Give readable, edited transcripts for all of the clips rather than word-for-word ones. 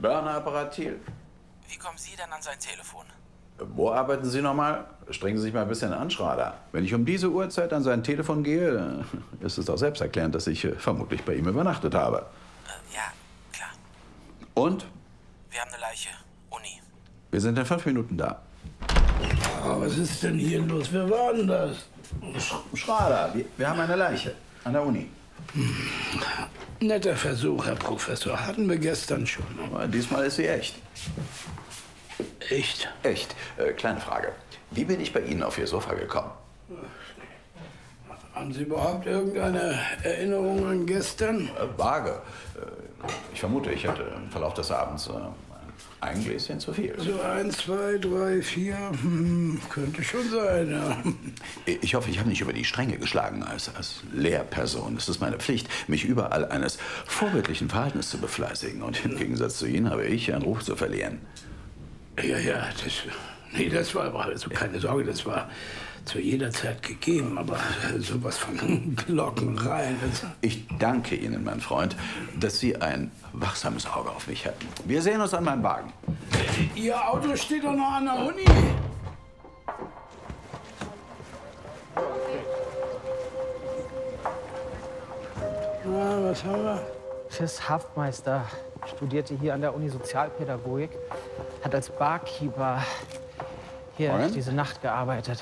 Burner-Apparat Thiel. Wie kommen Sie denn an sein Telefon? Wo arbeiten Sie nochmal? Strengen Sie sich mal ein bisschen an, Schrader. Wenn ich um diese Uhrzeit an sein Telefon gehe, ist es doch selbsterklärend, dass ich vermutlich bei ihm übernachtet habe. Ja, klar. Und? Wir haben eine Leiche. Uni. Wir sind in 5 Minuten da. Oh, was ist denn hier los? Wer war denn das? Schrader, wir haben eine Leiche an der Uni. Netter Versuch, Herr Professor. Hatten wir gestern schon. Aber diesmal ist sie echt. Echt? Echt. Kleine Frage. Wie bin ich bei Ihnen auf Ihr Sofa gekommen? Haben Sie überhaupt irgendeine Erinnerung an gestern? Vage. Ich vermute, ich hatte im Verlauf des Abends ein Gläschen zu viel. So 1, 2, 3, 4. Könnte schon sein, ja. Ich hoffe, ich habe nicht über die Stränge geschlagen als Lehrperson. Es ist meine Pflicht, mich überall eines vorbildlichen Verhaltens zu befleißigen. Und im Gegensatz zu Ihnen habe ich einen Ruf zu verlieren. Ja, das war aber, also keine Sorge, das war zu jeder Zeit gegeben, aber sowas von Glockenrein. Ich danke Ihnen, mein Freund, dass Sie ein wachsames Auge auf mich hatten. Wir sehen uns an meinem Wagen. Ihr Auto steht doch noch an der Uni. Na, was haben wir? Chris Haftmeister studierte hier an der Uni Sozialpädagogik, hat als Barkeeper hier diese Nacht gearbeitet.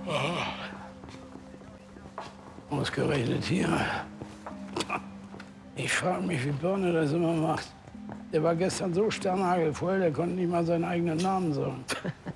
Oh. Ausgerechnet hier. Ich frage mich, wie Birne das immer macht. Der war gestern so sternhagelvoll, der konnte nicht mal seinen eigenen Namen sagen.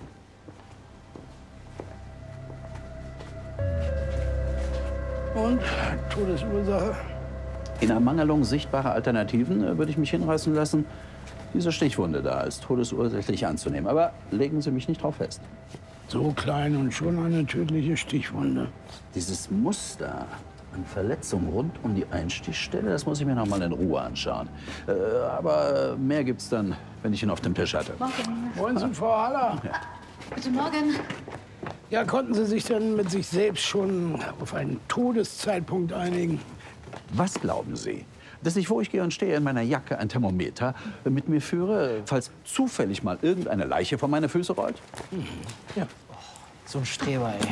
Und? Todesursache? In Ermangelung sichtbarer Alternativen würde ich mich hinreißen lassen, diese Stichwunde da als todesursächlich anzunehmen. Aber legen Sie mich nicht drauf fest. So klein und schon eine tödliche Stichwunde. Dieses Muster an Verletzungen rund um die Einstichstelle, das muss ich mir noch mal in Ruhe anschauen. Aber mehr gibt's dann, wenn ich ihn auf dem Tisch hatte. Morgen. Wollen Sie, Frau Haller? Ja. Guten Morgen. Ja, konnten Sie sich denn mit sich selbst schon auf einen Todeszeitpunkt einigen? Was glauben Sie? Dass ich, wo ich gehe und stehe, in meiner Jacke ein Thermometer mit mir führe, falls zufällig mal irgendeine Leiche vor meine Füße rollt? Ja. So ein Streber, ey.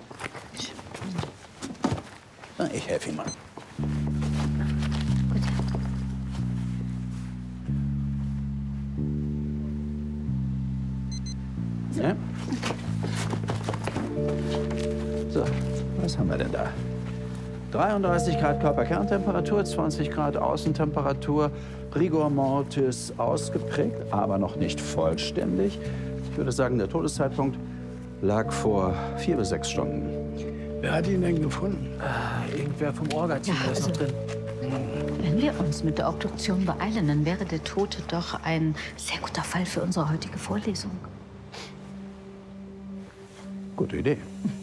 Na, ich helfe Ihnen mal. Ja? So, was haben wir denn da? 33 Grad Körperkerntemperatur, 20 Grad Außentemperatur, Rigor Mortis ausgeprägt, aber noch nicht vollständig. Ich würde sagen, der Todeszeitpunkt lag vor 4 bis 6 Stunden. Wer hat ihn denn gefunden? Irgendwer vom Orga-Team ist noch drin. Wenn wir uns mit der Obduktion beeilen, dann wäre der Tote doch ein sehr guter Fall für unsere heutige Vorlesung. Gute Idee.